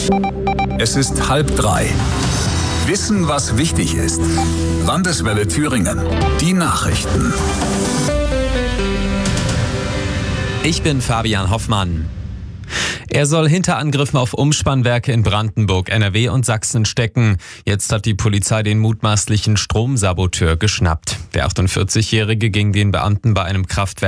Es ist 2:30. Wissen, was wichtig ist. Landeswelle Thüringen. Die Nachrichten. Ich bin Fabian Hoffmann. Er soll hinter Angriffen auf Umspannwerke in Brandenburg, NRW und Sachsen stecken. Jetzt hat die Polizei den mutmaßlichen Stromsaboteur geschnappt. Der 48-Jährige ging den Beamten bei einem Kraftwerk